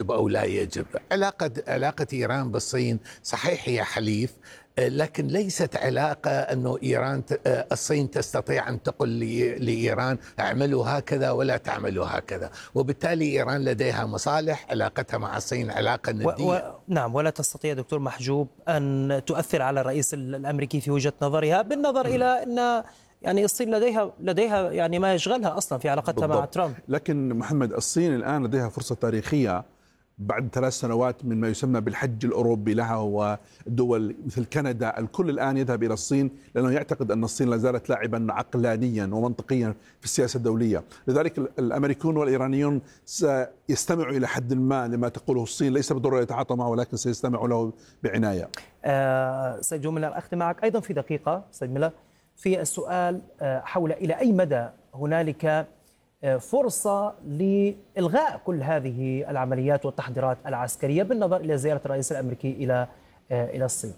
يجب أو لا يجب. علاقة إيران بالصين صحيح هي حليف، لكن ليست علاقة أنه الصين تستطيع أن تقول لإيران اعملوا هكذا ولا تعملوا هكذا، وبالتالي إيران لديها مصالح، علاقتها مع الصين علاقة ندية. نعم، ولا تستطيع دكتور محجوب أن تؤثر على الرئيس الأمريكي في وجهة نظرها، بالنظر إلى أن يعني الصين لديها يعني ما يشغلها أصلا في علاقتها بالضبط مع ترامب. لكن محمد، الصين الآن لديها فرصة تاريخية بعد 3 سنوات من ما يسمى بالحج الأوروبي لها، ودول مثل كندا الكل الآن يذهب إلى الصين لأنه يعتقد أن الصين لا زالت لاعبا عقلانيا ومنطقيا في السياسة الدولية. لذلك الأمريكون والإيرانيون سيستمعوا إلى حد ما لما تقوله الصين، ليس بالضرورة يتعاطى معه ولكن سيستمعوا له بعناية. سيد جو ميلر، أختم معك أيضا في دقيقة سيد ميلر في السؤال حول إلى أي مدى هنالك فرصة لإلغاء كل هذه العمليات والتحضيرات العسكرية بالنظر إلى زيارة الرئيس الأمريكي إلى الصين.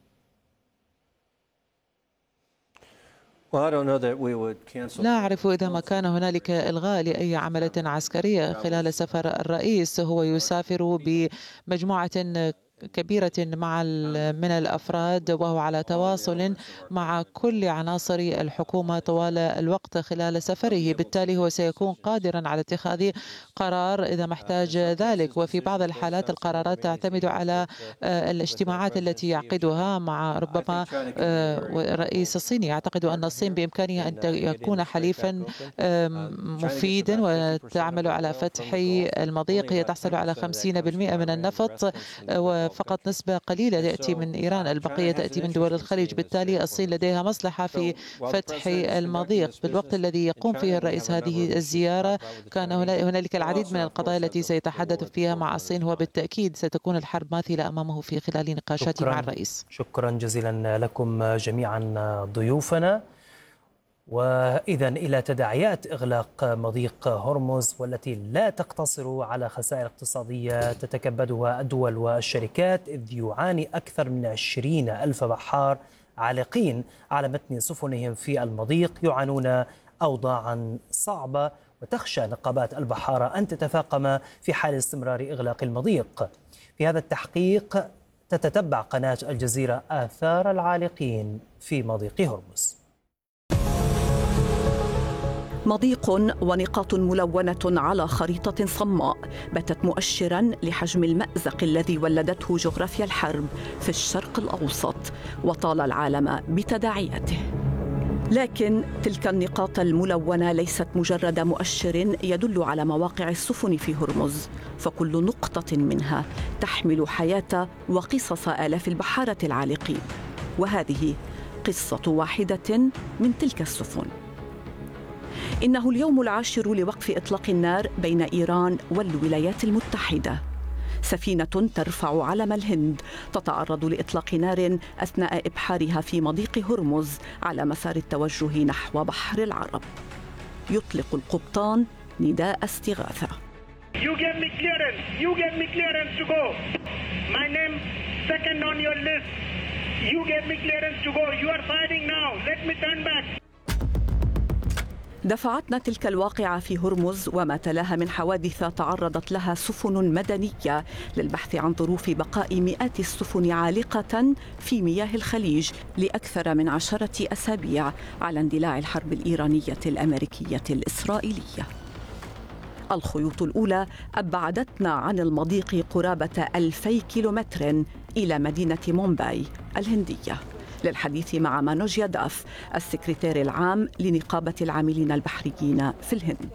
لا أعرف إذا ما كان هنالك إلغاء لأي عملية عسكرية خلال سفر الرئيس. هو يسافر بمجموعة كبيرة من الأفراد، وهو على تواصل مع كل عناصر الحكومة طوال الوقت خلال سفره، بالتالي هو سيكون قادرا على اتخاذ قرار إذا ما احتاج ذلك. وفي بعض الحالات القرارات تعتمد على الاجتماعات التي يعقدها مع ربما الرئيس الصيني. أعتقد أن الصين بإمكانها أن يكون حليفا مفيدا وتعمل على فتح المضيق. هي تحصل على 50% من النفط، فقط نسبة قليلة تأتي من إيران، البقية تأتي من دول الخليج. بالتالي الصين لديها مصلحة في فتح المضيق. بالوقت الذي يقوم فيه الرئيس هذه الزيارة كان هنالك العديد من القضايا التي سيتحدث فيها مع الصين، وبالتأكيد ستكون الحرب ماثلة أمامه في خلال نقاشاته مع الرئيس. شكرا جزيلا لكم جميعا ضيوفنا. وإذا إلى تداعيات إغلاق مضيق هرمز، والتي لا تقتصر على خسائر اقتصادية تتكبدها الدول والشركات، إذ يعاني أكثر من 20,000 بحار عالقين على متن سفنهم في المضيق، يعانون أوضاعا صعبة، وتخشى نقابات البحارة أن تتفاقم في حال استمرار إغلاق المضيق. في هذا التحقيق تتتبع قناة الجزيرة آثار العالقين في مضيق هرمز. مضيق ونقاط ملونة على خريطة صماء باتت مؤشراً لحجم المأزق الذي ولدته جغرافيا الحرب في الشرق الأوسط وطال العالم بتداعياته. لكن تلك النقاط الملونة ليست مجرد مؤشر يدل على مواقع السفن في هرمز، فكل نقطة منها تحمل حياة وقصص آلاف البحارة العالقين، وهذه قصة واحدة من تلك السفن. إنه اليوم العاشر لوقف إطلاق النار بين إيران والولايات المتحدة. سفينة ترفع علم الهند تتعرض لإطلاق نار أثناء إبحارها في مضيق هرمز على مسار التوجه نحو بحر العرب. يطلق القبطان نداء استغاثة. You gave me clearance to go. My name second on your list. You gave me clearance to go. You are fighting now. Let me turn back. دفعتنا تلك الواقعة في هرمز وما تلاها من حوادث تعرضت لها سفن مدنية للبحث عن ظروف بقاء مئات السفن عالقة في مياه الخليج لأكثر من 10 أسابيع على اندلاع الحرب الإيرانية الأمريكية الإسرائيلية. الخيوط الأولى أبعدتنا عن المضيق قرابة 2000 كيلومتر إلى مدينة مومباي الهندية للحديث مع مانوج ياداف السكرتير العام لنقابة العاملين البحريين في الهند.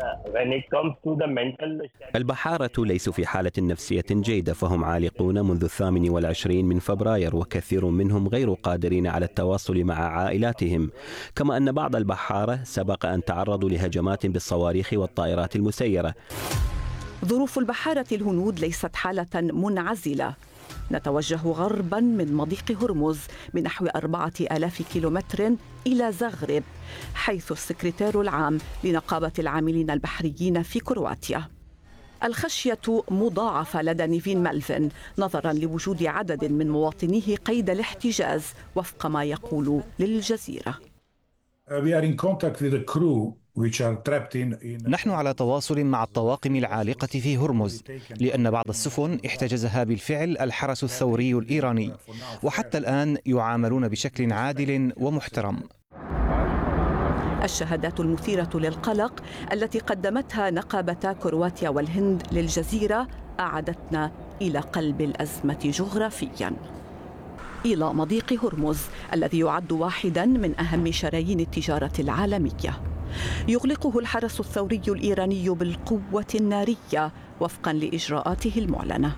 البحارة ليسوا في حالة نفسية جيدة، فهم عالقون منذ 28 من فبراير، وكثير منهم غير قادرين على التواصل مع عائلاتهم، كما أن بعض البحارة سبق أن تعرضوا لهجمات بالصواريخ والطائرات المسيرة. ظروف البحارة الهنود ليست حالة منعزلة. نتوجه غرباً من مضيق هرمز بنحو 4000 كيلومتر إلى زغرب، حيث السكرتير العام لنقابة العاملين البحريين في كرواتيا. الخشية مضاعفة لدى نيفين مالفن نظراً لوجود عدد من مواطنيه قيد الاحتجاز، وفق ما يقول للجزيرة. We are in contact with the crew نحن على تواصل مع الطواقم العالقة في هرمز، لأن بعض السفن احتجزها بالفعل الحرس الثوري الإيراني، وحتى الآن يعاملون بشكل عادل ومحترم. الشهادات المثيرة للقلق التي قدمتها نقابتا كرواتيا والهند للجزيرة أعادتنا إلى قلب الأزمة جغرافياً، إلى مضيق هرمز الذي يعد واحداً من أهم شرايين التجارة العالمية. يغلقه الحرس الثوري الإيراني بالقوة النارية وفقاً لإجراءاته المعلنة.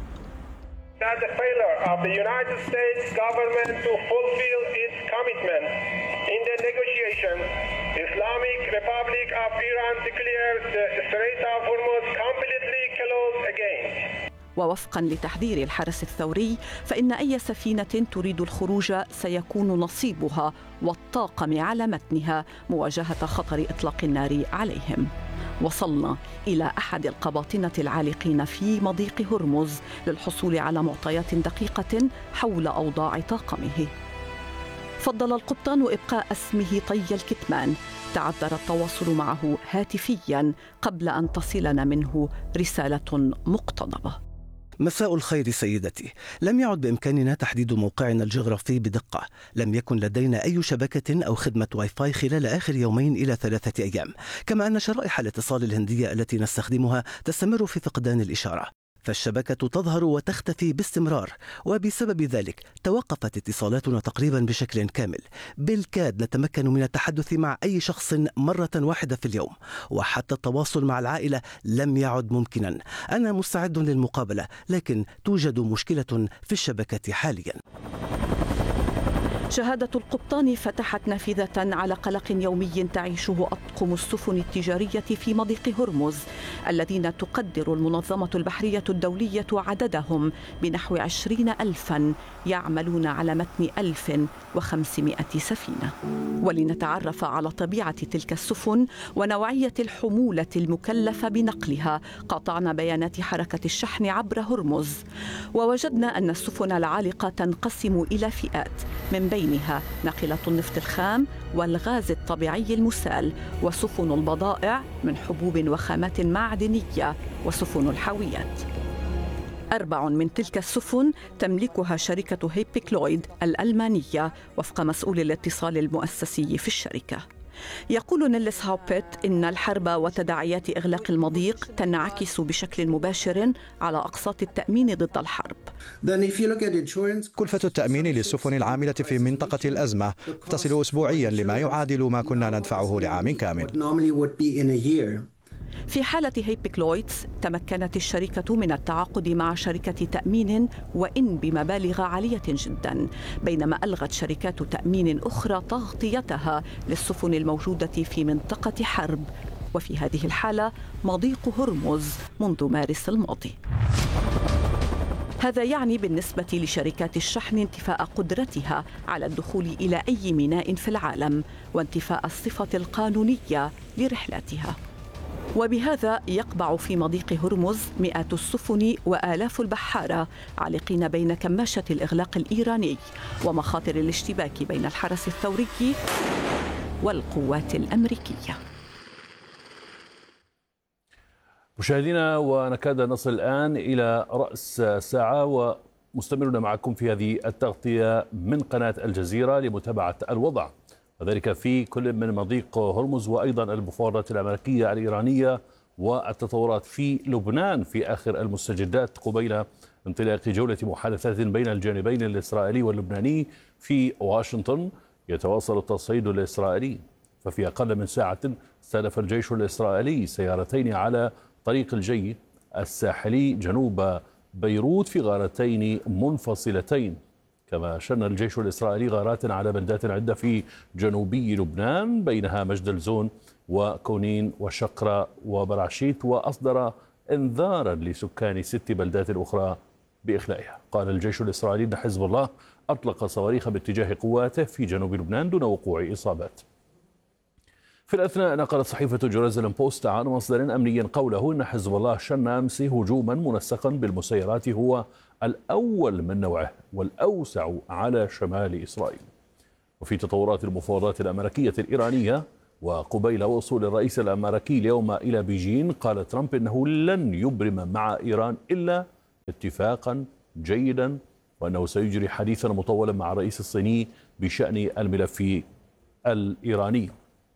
Islamic Republic of Iran declares the Strait of Hormuz completely closed again. ووفقا لتحذير الحرس الثوري فإن أي سفينة تريد الخروج سيكون نصيبها والطاقم على متنها مواجهة خطر إطلاق النار عليهم. وصلنا إلى أحد القباطنة العالقين في مضيق هرمز للحصول على معطيات دقيقة حول أوضاع طاقمه. فضل القبطان إبقاء اسمه طي الكتمان. تعذر التواصل معه هاتفياً قبل أن تصلنا منه رسالة مقتضبة. مساء الخير سيدتي. لم يعد بإمكاننا تحديد موقعنا الجغرافي بدقة. لم يكن لدينا أي شبكة أو خدمة واي فاي خلال آخر 2 إلى 3 أيام، كما أن شرائح الاتصال الهندية التي نستخدمها تستمر في فقدان الإشارة، فالشبكة تظهر وتختفي باستمرار، وبسبب ذلك توقفت اتصالاتنا تقريبا بشكل كامل. بالكاد نتمكن من التحدث مع أي شخص مرة واحدة في اليوم، وحتى التواصل مع العائلة لم يعد ممكنا. أنا مستعد للمقابلة، لكن توجد مشكلة في الشبكة حاليا. شهادة القبطان فتحت نافذة على قلق يومي تعيشه أطقم السفن التجارية في مضيق هرمز، الذين تقدر المنظمة البحرية الدولية عددهم بنحو 20,000 يعملون على متن 1500 سفينة. ولنتعرف على طبيعة تلك السفن ونوعية الحمولة المكلفة بنقلها، قاطعنا بيانات حركة الشحن عبر هرمز، ووجدنا أن السفن العالقة تنقسم إلى فئات، من بينها ناقلة النفط الخام والغاز الطبيعي المسال، وسفن البضائع من حبوب وخامات معدنية، وسفن الحاويات. 4 من تلك السفن تملكها شركة هيبيكلويد الألمانية وفق مسؤول الاتصال المؤسسي في الشركة. يقول نيلس هاوبيت إن الحرب وتداعيات إغلاق المضيق تنعكس بشكل مباشر على أقساط التأمين ضد الحرب. كلفة التأمين للسفن العاملة في منطقة الأزمة تصل أسبوعيا لما يعادل ما كنا ندفعه لعام كامل. في حالة هيبيكلويدز تمكنت الشركة من التعاقد مع شركة تأمين وإن بمبالغ عالية جدا، بينما ألغت شركات تأمين أخرى تغطيتها للسفن الموجودة في منطقة حرب، وفي هذه الحالة مضيق هرمز منذ مارس الماضي. هذا يعني بالنسبة لشركات الشحن انتفاء قدرتها على الدخول إلى أي ميناء في العالم وانتفاء الصفة القانونية لرحلاتها. وبهذا يقبع في مضيق هرمز مئات السفن وآلاف البحارة عالقين بين كماشة الإغلاق الإيراني ومخاطر الاشتباك بين الحرس الثوري والقوات الأمريكية. مشاهدينا، ونكاد نصل الآن إلى رأس الساعة، ومستمرون معكم في هذه التغطية من قناة الجزيرة لمتابعة الوضع، وذلك في كل من مضيق هرمز وأيضا المفاوضات الأمريكية الإيرانية والتطورات في لبنان في آخر المستجدات قبيل انطلاق جولة محادثات بين الجانبين الإسرائيلي واللبناني في واشنطن. يتواصل التصعيد الإسرائيلي، ففي أقل من ساعة استهدف الجيش الإسرائيلي سيارتين على طريق الجي الساحلي جنوب بيروت في غارتين منفصلتين. كما شن الجيش الإسرائيلي غارات على بلدات عدة في جنوبي لبنان بينها مجد الزون وكونين وشقرة وبرعشيت، وأصدر إنذارا لسكان 6 بلدات أخرى بإخلائها. قال الجيش الإسرائيلي أن حزب الله أطلق صواريخ باتجاه قواته في جنوب لبنان دون وقوع إصابات. في الأثناء نقلت صحيفة جيروزالم بوست عن مصدر أمني قوله أن حزب الله شن أمس هجوما منسقا بالمسيرات هو الأول من نوعه والأوسع على شمال إسرائيل. وفي تطورات المفاوضات الأمريكية الإيرانية، وقبيل وصول الرئيس الأمريكي اليوم إلى بيجين قال ترامب إنه لن يبرم مع إيران إلا اتفاقا جيدا، وأنه سيجري حديثا مطولا مع الرئيس الصيني بشأن الملف الإيراني.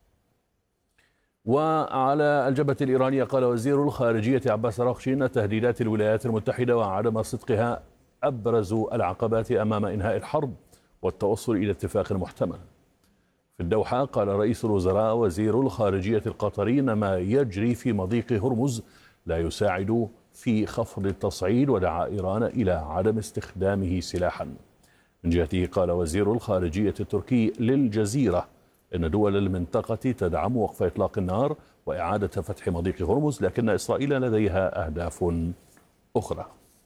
وعلى الجبهة الإيرانية قال وزير الخارجية عباس أراغشي أن تهديدات الولايات المتحدة وعدم صدقها أبرز العقبات أمام إنهاء الحرب والتوصل إلى اتفاق محتمل. في الدوحة قال رئيس الوزراء وزير الخارجية القطري أن ما يجري في مضيق هرمز لا يساعد في خفض التصعيد، ودعا إيران إلى عدم استخدامه سلاحا. من جهته قال وزير الخارجية التركي للجزيرة أن دول المنطقة تدعم وقف إطلاق النار وإعادة فتح مضيق هرمز، لكن إسرائيل لديها أهداف أخرى.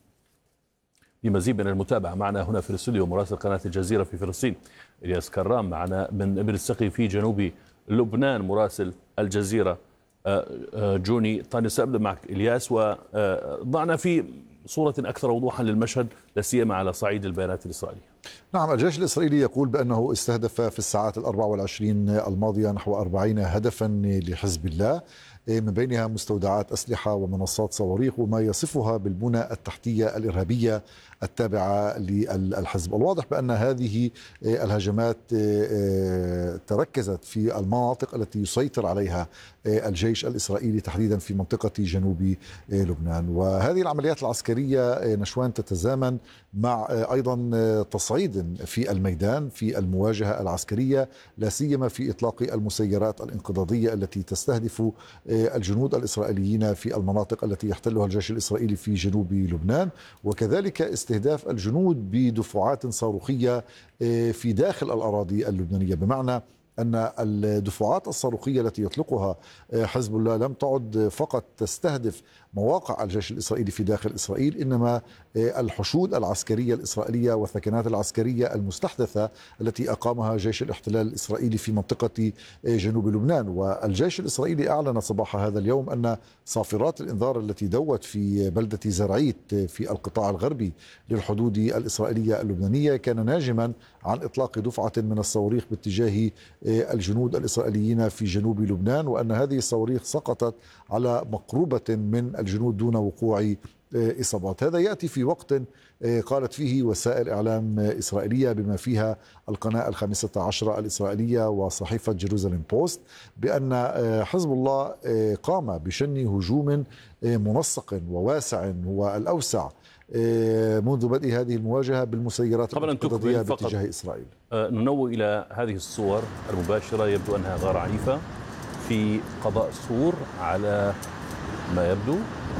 لمزيد من المتابعة معنا هنا في الاستوديو مراسل قناة الجزيرة في فلسطين إلياس كرام، معنا من ابن السقي في جنوب لبنان مراسل الجزيرة جوني طاني. سأبدأ معك إلياس، وضعنا في صورة أكثر وضوحا للمشهد لا سيما على صعيد البيانات الإسرائيلية. نعم، الجيش الإسرائيلي يقول بأنه استهدف في الساعات 24 الماضية نحو 40 هدفا لحزب الله، من بينها مستودعات أسلحة ومنصات صواريخ وما يصفها بالبنى التحتية الإرهابية التابعة للحزب. الواضح بأن هذه الهجمات تركزت في المناطق التي يسيطر عليها الجيش الإسرائيلي تحديدا في منطقة جنوب لبنان، وهذه العمليات العسكرية نشوان تتزامن مع أيضا تصعيد في الميدان في المواجهة العسكرية، لا سيما في إطلاق المسيرات الانقضاضية التي تستهدف الجنود الإسرائيليين في المناطق التي يحتلها الجيش الإسرائيلي في جنوب لبنان، وكذلك استهداف الجنود بدفعات صاروخية في داخل الأراضي اللبنانية، بمعنى أن الدفعات الصاروخية التي يطلقها حزب الله لم تعد فقط تستهدف مواقع الجيش الإسرائيلي في داخل إسرائيل، إنما الحشود العسكرية الإسرائيلية والثكنات العسكرية المستحدثة التي أقامها جيش الاحتلال الإسرائيلي في منطقة جنوب لبنان. والجيش الإسرائيلي أعلن صباح هذا اليوم أن صافرات الإنذار التي دوت في بلدة زرعيت في القطاع الغربي للحدود الإسرائيلية اللبنانية كان ناجما عن إطلاق دفعة من الصواريخ باتجاه الجنود الإسرائيليين في جنوب لبنان، وأن هذه الصواريخ سقطت على مقربة من الجنود دون وقوع إصابات. هذا يأتي في وقت قالت فيه وسائل إعلام إسرائيلية بما فيها القناة 15 الإسرائيلية وصحيفة جيروزاليم بوست بأن حزب الله قام بشن هجوم منسق وواسع هو الأوسع منذ بدء هذه المواجهة بالمسيرات الانقضاضية باتجاه إسرائيل. ننوه إلى هذه الصور المباشرة، يبدو أنها غارة عنيفة في قضاء سور على ما يبدو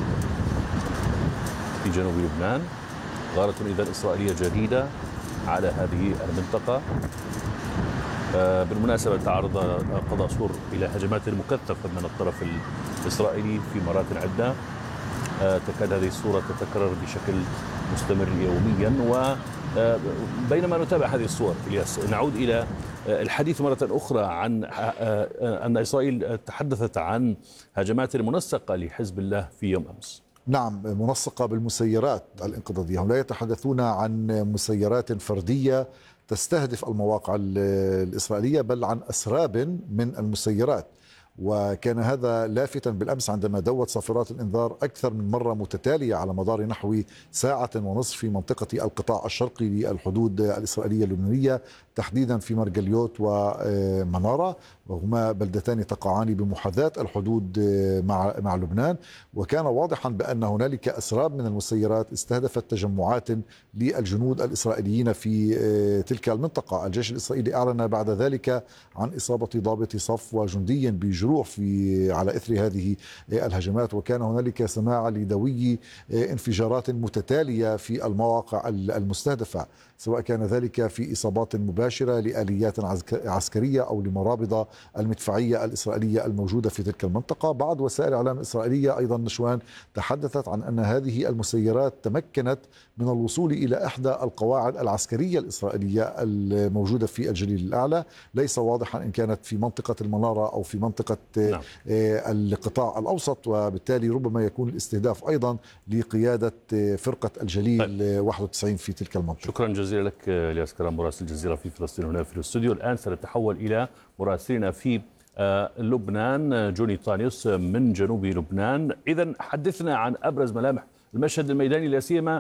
في جنوب لبنان، غارة إذا إسرائيلية جديدة على هذه المنطقة. بالمناسبة تعرض قضاء سور إلى هجمات مكثفة من الطرف الإسرائيلي في مرات عدة، تكاد هذه الصورة تتكرر بشكل مستمر يوميا. وبينما نتابع هذه الصور إلياس نعود إلى الحديث مرة أخرى عن أن إسرائيل تحدثت عن هجمات منسقة لحزب الله في يوم أمس. نعم، منسقة بالمسيرات الانقضاضية، هم لا يتحدثون عن مسيرات فردية تستهدف المواقع الإسرائيلية بل عن أسراب من المسيرات. وكان هذا لافتا بالأمس عندما دوت صافرات الإنذار أكثر من مرة متتالية على مدار نحو ساعة ونصف في منطقة القطاع الشرقي للحدود الإسرائيلية اللبنانية، تحديدا في مرجليوت ومنارة، وهما بلدتان تقعان بمحاذاة الحدود مع لبنان. وكان واضحا بأن هنالك أسراب من المسيرات استهدفت تجمعات للجنود الإسرائيليين في تلك المنطقة. الجيش الإسرائيلي أعلن بعد ذلك عن إصابة ضابط صف وجندي بجروح على إثر هذه الهجمات، وكان هنالك سماع لدوي انفجارات متتالية في المواقع المستهدفة، سواء كان ذلك في إصابات مباشرة لآليات عسكرية أو لمرابط المدفعية الإسرائيلية الموجودة في تلك المنطقة. بعض وسائل الإعلام الإسرائيلية أيضا نشوان تحدثت عن أن هذه المسيرات تمكنت من الوصول إلى إحدى القواعد العسكرية الإسرائيلية الموجودة في الجليل الأعلى، ليس واضحا إن كانت في منطقة المنارة أو في منطقة القطاع الأوسط، وبالتالي ربما يكون الاستهداف أيضا لقيادة فرقة الجليل 91 في تلك المنطقة. شكرا جزيلا لك إلياس كرام مراسل الجزيرة في فلسطين هنا في الاستوديو. الآن سنتحول إلى مراسلنا في لبنان جوني طانيوس من جنوب لبنان. إذا حدثنا عن أبرز ملامح المشهد الميداني، لا سيما